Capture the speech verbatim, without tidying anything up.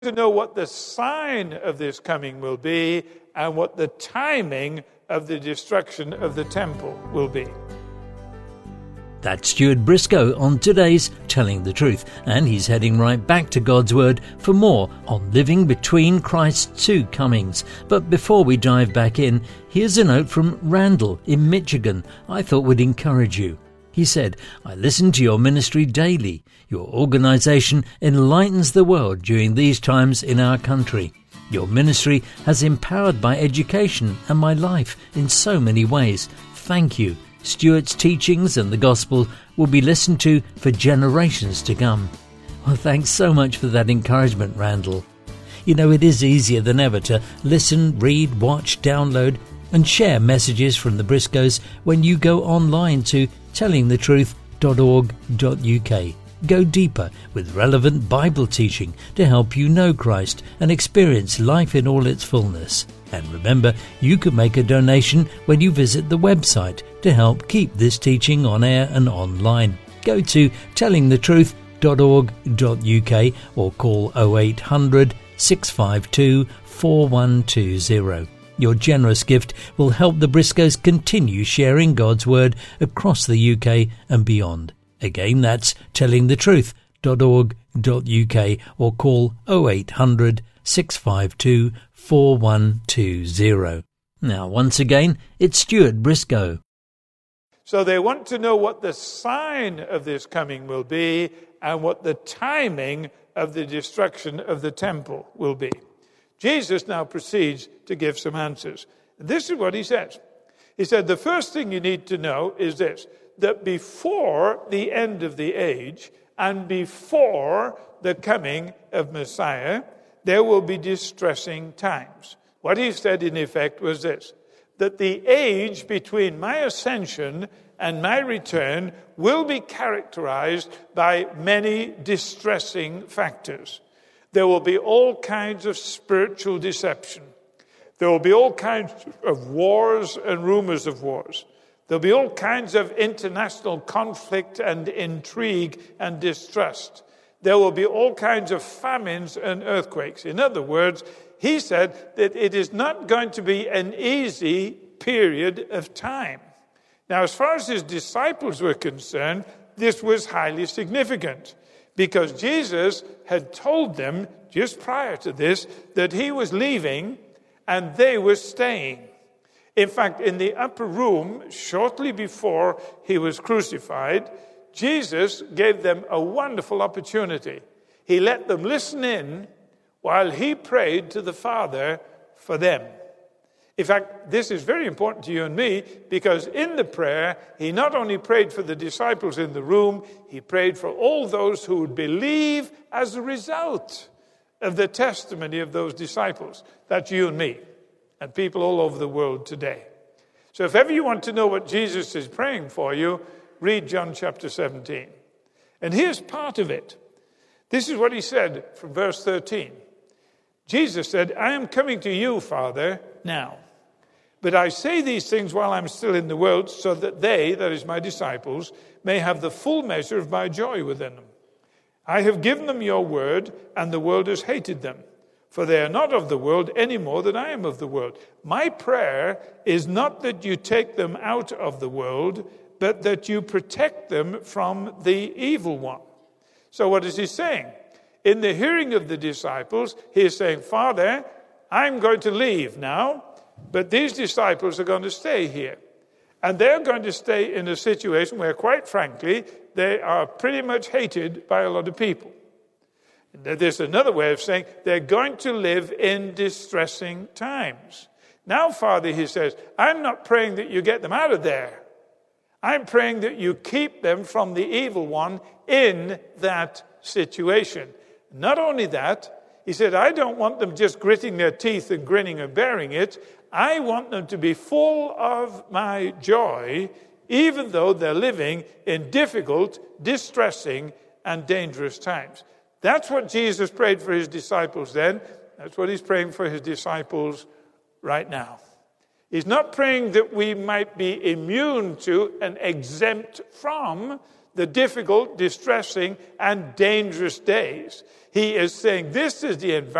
to know what the sign of this coming will be and what the timing of the destruction of the temple will be. That's Stuart Briscoe on today's Telling the Truth, and he's heading right back to God's Word for more on living between Christ's two comings. But before we dive back in, here's a note from Randall in Michigan I thought would encourage you. He said, "I listen to your ministry daily. Your organization enlightens the world during these times in our country. Your ministry has empowered my education and my life in so many ways. Thank you. Stuart's teachings and the gospel will be listened to for generations to come." Well, thanks so much for that encouragement, Randall. You know, it is easier than ever to listen, read, watch, download and share messages from the Briscoes when you go online to telling the truth dot org dot U K. Go deeper with relevant Bible teaching to help you know Christ and experience life in all its fullness. And remember, you can make a donation when you visit the website to help keep this teaching on air and online. Go to telling the truth dot org dot U K or call oh eight hundred, six five two, four one two zero. Your generous gift will help the Briscoes continue sharing God's Word across the U K and beyond. Again, that's telling the truth dot org dot U K or call oh eight hundred, six five two, four one two zero. Now, once again, it's Stuart Briscoe. So they want to know what the sign of this coming will be and what the timing of the destruction of the temple will be. Jesus now proceeds to give some answers. This is what he says. He said, the first thing you need to know is this, that before the end of the age and before the coming of Messiah, there will be distressing times. What he said in effect was this, that the age between my ascension and my return will be characterized by many distressing factors. There will be all kinds of spiritual deception. There will be all kinds of wars and rumors of wars. There'll be all kinds of international conflict and intrigue and distrust. There will be all kinds of famines and earthquakes. In other words, he said that it is not going to be an easy period of time. Now, as far as his disciples were concerned, this was highly significant because Jesus had told them just prior to this that he was leaving and they were staying. In fact, in the upper room, shortly before he was crucified, Jesus gave them a wonderful opportunity. He let them listen in while he prayed to the Father for them. In fact, this is very important to you and me because in the prayer, he not only prayed for the disciples in the room, he prayed for all those who would believe as a result of the testimony of those disciples. That's you and me and people all over the world today. So if ever you want to know what Jesus is praying for you, read John chapter seventeen. And here's part of it. This is what he said from verse thirteen. Jesus said, I am coming to you, Father, now. But I say these things while I'm still in the world, so that they, that is my disciples, may have the full measure of my joy within them. I have given them your word, and the world has hated them. For they are not of the world any more than I am of the world. My prayer is not that you take them out of the world, but that you protect them from the evil one. So what is he saying? In the hearing of the disciples, he is saying, Father, I'm going to leave now, but these disciples are going to stay here. And they're going to stay in a situation where, quite frankly, they are pretty much hated by a lot of people. There's another way of saying they're going to live in distressing times. Now, Father, he says, I'm not praying that you get them out of there. I'm praying that you keep them from the evil one in that situation. Not only that, he said, I don't want them just gritting their teeth and grinning and bearing it. I want them to be full of my joy, even though they're living in difficult, distressing, and dangerous times. That's what Jesus prayed for his disciples then. That's what he's praying for his disciples right now. He's not praying that we might be immune to and exempt from the difficult, distressing, and dangerous days. He is saying this is the environment